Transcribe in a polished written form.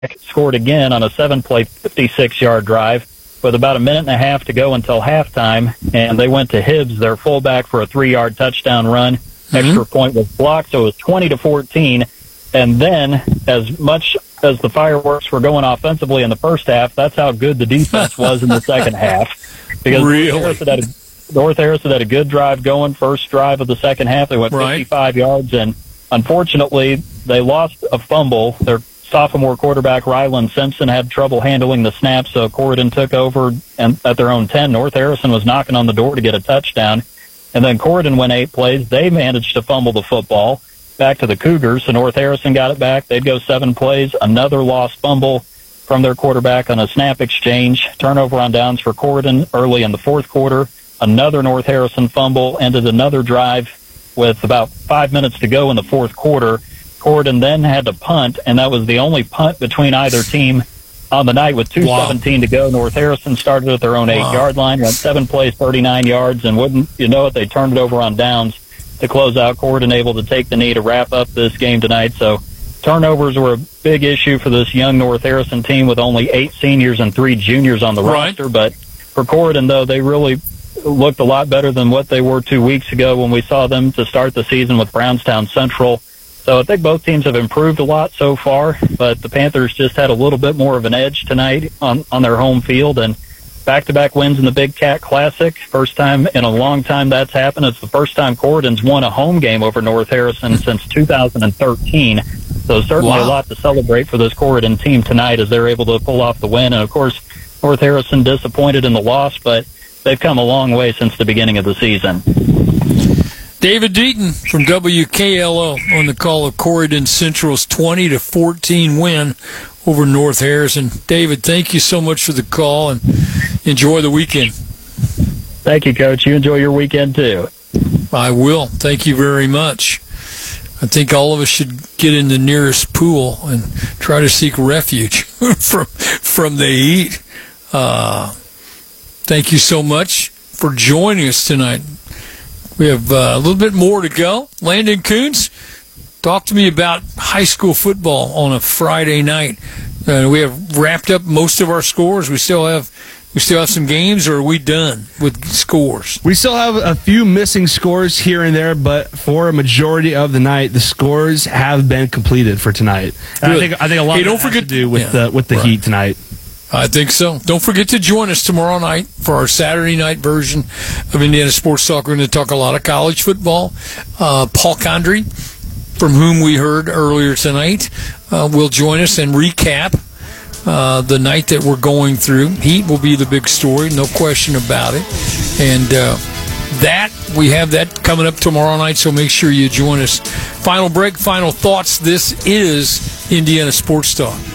scored again on a 7-play, 56-yard drive with about a minute and a half to go until halftime, and they went to Hibbs, their fullback, for a 3-yard touchdown run. Extra point was blocked, so it was 20-14. And then, as much as the fireworks were going offensively in the first half, that's how good the defense was in the second half. Because North Harrison had a good drive going, first drive of the second half. They went 55 yards, and unfortunately, they lost a fumble. Their sophomore quarterback, Ryland Simpson, had trouble handling the snap, so Corydon took over and at their own 10. North Harrison was knocking on the door to get a touchdown. And then Corydon went 8 plays. They managed to fumble the football back to the Cougars, so North Harrison got it back. They'd go 7 plays, another lost fumble from their quarterback on a snap exchange, turnover on downs for Corydon early in the fourth quarter. Another North Harrison fumble ended another drive with about 5 minutes to go in the fourth quarter. Corydon then had to punt, and that was the only punt between either team on the night with 2:17 to go. North Harrison started at their own 8-yard line, went 7 plays, 39 yards, and wouldn't you know it, they turned it over on downs to close out. Corydon able to take the knee to wrap up this game tonight. So turnovers were a big issue for this young North Harrison team with only 8 seniors and 3 juniors on the roster. But for Corydon, though, they really looked a lot better than what they were 2 weeks ago when we saw them to start the season with Brownstown Central. So I think both teams have improved a lot so far, but the Panthers just had a little bit more of an edge tonight on their home field, and back-to-back wins in the Big Cat Classic. First time in a long time that's happened. It's the first time Corydon's won a home game over North Harrison since 2013. So certainly a lot to celebrate for this Corydon team tonight as they're able to pull off the win. And, of course, North Harrison disappointed in the loss, but they've come a long way since the beginning of the season. David Deaton from WKLO on the call of Corydon Central's 20-14 win over North Harrison. David, thank you so much for the call, and enjoy the weekend. Thank you, Coach. You enjoy your weekend, too. I will. Thank you very much. I think all of us should get in the nearest pool and try to seek refuge from the heat. Thank you so much for joining us tonight. We have a little bit more to go. Landon Coons, talk to me about high school football on a Friday night. We have wrapped up most of our scores. We still have some games, or are we done with scores? We still have a few missing scores here and there, but for a majority of the night, the scores have been completed for tonight. And I think a lot of it has to do with the heat tonight. I think so. Don't forget to join us tomorrow night for our Saturday night version of Indiana Sports Talk. We're going to talk a lot of college football. Paul Condry, from whom we heard earlier tonight, will join us and recap the night that we're going through. Heat will be the big story, no question about it. And we have that coming up tomorrow night, so make sure you join us. Final break, final thoughts. This is Indiana Sports Talk.